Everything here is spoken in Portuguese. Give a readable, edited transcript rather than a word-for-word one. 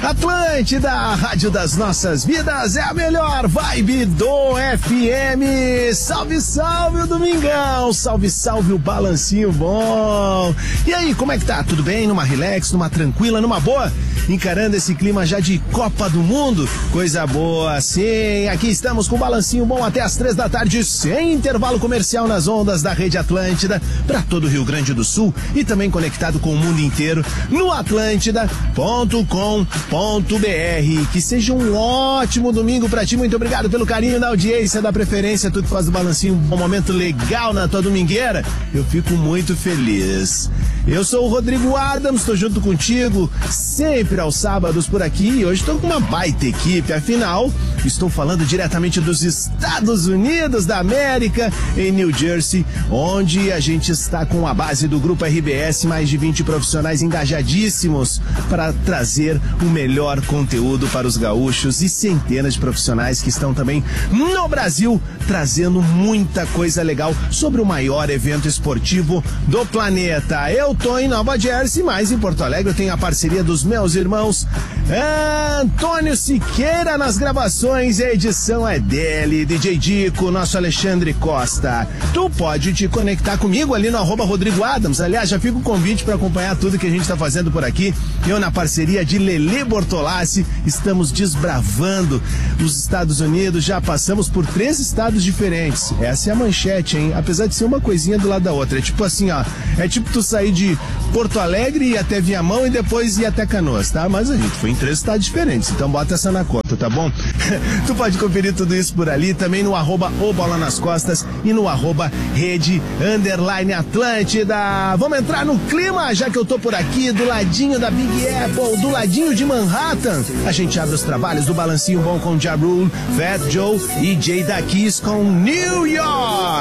Atlântida, a rádio das nossas vidas, é a melhor vibe do FM. Salve, salve o Domingão, salve, salve o balancinho bom. E aí, como é que tá? Tudo bem? Numa relax, numa tranquila, numa boa? Encarando esse clima já de Copa do Mundo? Coisa boa, sim. Aqui estamos com o balancinho bom até as 3 da tarde, sem intervalo comercial nas ondas da Rede Atlântida, para todo o Rio Grande do Sul e também conectado com o mundo inteiro no atlântida.com.br. Que seja um ótimo domingo pra ti. Muito obrigado pelo carinho da audiência, da preferência, tudo que faz do balancinho um momento legal na tua domingueira. Eu fico muito feliz. Eu sou o Rodrigo Adams, tô junto contigo sempre aos sábados por aqui e hoje tô com uma baita equipe, afinal estou falando diretamente dos Estados Unidos da América, em New Jersey, onde a gente está com a base do Grupo RBS, mais de 20 profissionais engajadíssimos para trazer o melhor conteúdo para os gaúchos e centenas de profissionais que estão também no Brasil trazendo muita coisa legal sobre o maior evento esportivo do planeta. Eu tô em Nova Jersey, mas em Porto Alegre eu tenho a parceria dos meus irmãos Antônio Siqueira nas gravações, a edição é dele, DJ Dico, nosso Alexandre Costa. Tu pode te conectar comigo ali no @Rodrigo Adams. Aliás, já fica o convite para acompanhar tudo que a gente está fazendo por aqui. Eu, na parceria de Lelê Bortolassi, estamos desbravando os Estados Unidos. Já passamos por 3 estados diferentes. Essa é a manchete, hein? Apesar de ser uma coisinha do lado da outra. É tipo assim, ó. É tipo tu sair de Porto Alegre e ir até Viamão e depois ir até Canoas, tá? Mas a gente foi em 3 estados diferentes, então bota essa na conta, tá bom? Tu pode conferir tudo isso por ali, também no @OBolaNasCostas e no @Rede_Atlântida. Vamos entrar no clima, já que eu tô por aqui, do ladinho da Big Apple, do ladinho de Manhattan. A gente abre os trabalhos do Balancinho Bom com Ja Rule, Fat Joe e Jada Kiss com New York.